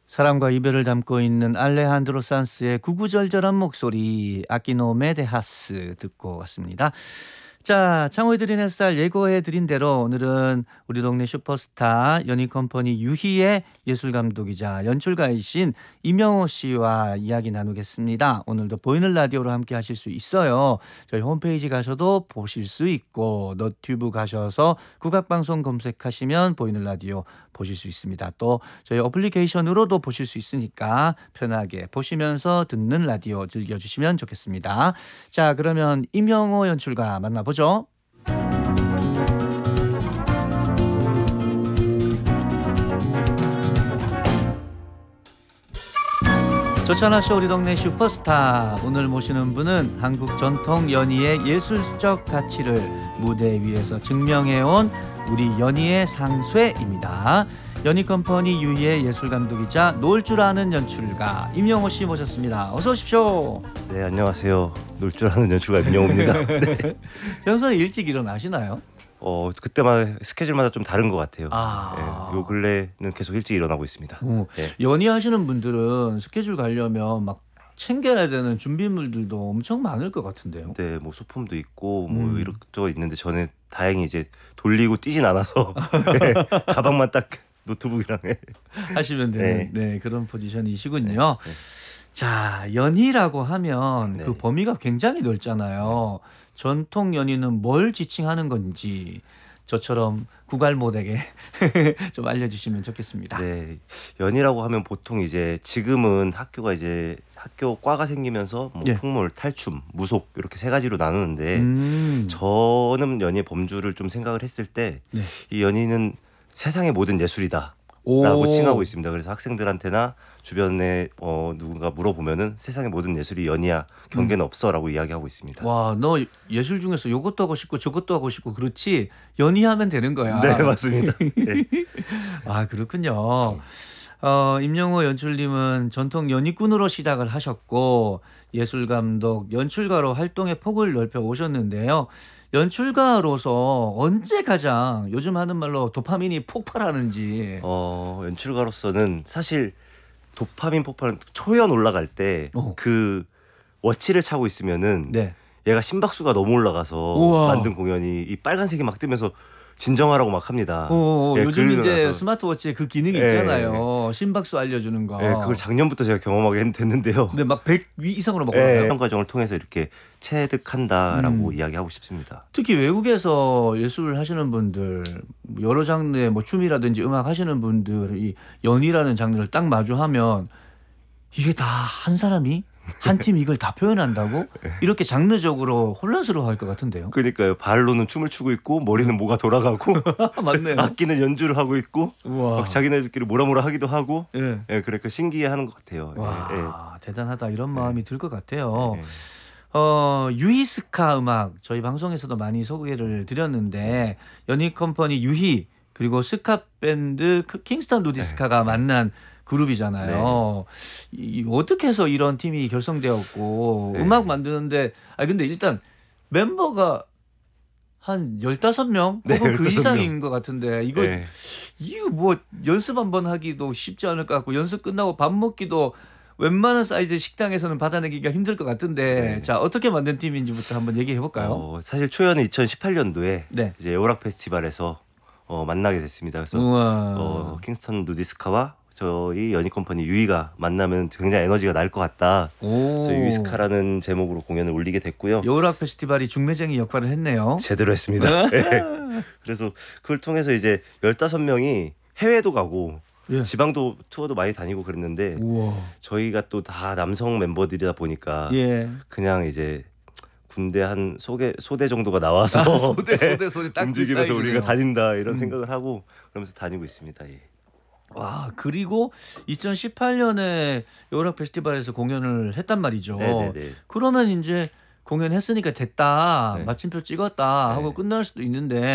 사랑과 이별을 담고 있는 알레한드로 산스의 구구절절한 목소리 아끼노메 데하스 듣고 왔습니다. 자, 창호해드린 햇살 예고해드린 대로 오늘은 우리 동네 슈퍼스타 연희컴퍼니 유희의 예술감독이자 연출가이신 임영호 씨와 이야기 나누겠습니다. 오늘도 보이는 라디오로 함께 하실 수 있어요. 저희 홈페이지 가셔도 보실 수 있고 너튜브 가셔서 국악방송 검색하시면 보이는 라디오 보실 수 있습니다. 또 저희 어플리케이션으로도 보실 수 있으니까 편하게 보시면서 듣는 라디오 즐겨주시면 좋겠습니다. 자, 그러면 임영호 연출가 만나보죠. 조찬하쇼 우리 동네 슈퍼스타. 오늘 모시는 분은 한국 전통 연희의 예술적 가치를 무대 위에서 증명해온 우리 연희의 상쇠입니다. 연희컴퍼니 유희의 예술감독이자 놀 줄 아는 연출가 임영호 씨 모셨습니다. 어서 오십시오. 네, 안녕하세요. 놀 줄 아는 연출가 임영호입니다. 네. 평소에 일찍 일어나시나요? 그때마다 스케줄마다 좀 다른 것 같아요. 아. 네, 요 근래는 계속 일찍 일어나고 있습니다. 네. 연희하시는 분들은 스케줄 가려면 막 챙겨야 되는 준비물들도 엄청 많을 것 같은데요. 네, 뭐 소품도 있고 뭐 이것저것 있는데 저는 다행히 이제 돌리고 뛰진 않아서 네, 가방만 딱 노트북이랑 하시면 되는 네. 그런 포지션이시군요. 네. 자, 연희라고 하면 네. 그 범위가 굉장히 넓잖아요. 전통 연희는 뭘 지칭하는 건지 저처럼 구갈못에게 좀 알려주시면 좋겠습니다. 네, 연희라고 하면 보통 이제 지금은 학교가 이제 학교 과가 생기면서 뭐 예. 풍물, 탈춤, 무속 이렇게 세 가지로 나누는데 저는 연희의 범주를 좀 생각을 했을 때 이 연희는 세상의 모든 예술이다 라고 칭하고 있습니다. 그래서 학생들한테나 주변에 누군가 물어보면은 세상의 모든 예술이 연희야, 경계는 없어 라고 이야기하고 있습니다. 와, 너 예술 중에서 이것도 하고 싶고 저것도 하고 싶고 그렇지 연희하면 되는 거야. 네, 맞습니다. 네. 아, 그렇군요. 임영호 연출님은 전통 연희꾼으로 시작을 하셨고 예술감독, 연출가로 활동의 폭을 넓혀 오셨는데요. 연출가로서 언제 가장 요즘 하는 말로 도파민이 폭발하는지. 연출가로서는 사실 도파민 폭발은 초연 올라갈 때 그 워치를 차고 있으면은 네. 얘가 심박수가 너무 올라가서 우와. 만든 공연이 이 빨간색이 막 뜨면서 진정하라고 막 합니다. 요즘 그러고 이제 나서 스마트워치에 그 기능이 네. 있잖아요. 심박수 알려주는 거. 그걸 작년부터 제가 경험하게 됐는데요. 근데 막 100 이상으로 막 올라가요. 이런 과정을 통해서 이렇게 체득한다라고 이야기하고 싶습니다. 특히 외국에서 예술을 하시는 분들, 여러 장르의 뭐 춤이라든지 음악 하시는 분들이 연희라는 장르를 딱 마주하면 이게 다 한 사람이 한 팀 이걸 다 표현한다고? 이렇게 장르적으로 혼란스러워할 것 같은데요. 그러니까요. 발로는 춤을 추고 있고 머리는 뭐가 돌아가고 맞네요. 악기는 연주를 하고 있고 우와. 막 자기네들끼리 뭐라 하기도 하고 예. 그러니까 신기해하는 것 같아요. 와, 대단하다 이런 마음이 들 것 같아요. 예. 유희 스카 음악 저희 방송에서도 많이 소개를 드렸는데 연희컴퍼니 유희 그리고 스카 밴드 킹스턴 루디스카가 만난 그룹이잖아요. 어떻게 해서 이런 팀이 결성되었고 음악 만드는데 근데 일단 멤버가 한 15명 혹은 그 15명. 이상인 것 같은데 이거 뭐 연습 한번 하기도 쉽지 않을 것 같고 연습 끝나고 밥 먹기도 웬만한 사이즈 식당에서는 받아내기가 힘들 것 같은데 자, 어떻게 만든 팀인지부터 한번 얘기해 볼까요? 사실 초연은 2018년도에 네. 이제 에오락 페스티벌에서 만나게 됐습니다. 그래서 우와. 킹스턴 루디스카와 저희 연희컴퍼니 유희가 만나면 굉장히 에너지가 날 것 같다. 저희 유희스카라는 제목으로 공연을 올리게 됐고요. 여우락 페스티벌이 중매쟁이 역할을 했네요. 제대로 했습니다. 그래서 그걸 통해서 이제 15명이 해외도 가고 지방도 투어도 많이 다니고 그랬는데 우와. 저희가 또 다 남성 멤버들이다 보니까 그냥 이제 군대 한 소대 정도가 나와서 소대 딱 움직이면서 그 우리가 다닌다 이런 생각을 하고 그러면서 다니고 있습니다. 와, 그리고 2018년에 여우락 페스티벌에서 공연을 했단 말이죠. 네네네. 그러면 이제 공연했으니까 됐다, 네. 마침표 찍었다 하고 끝날 수도 있는데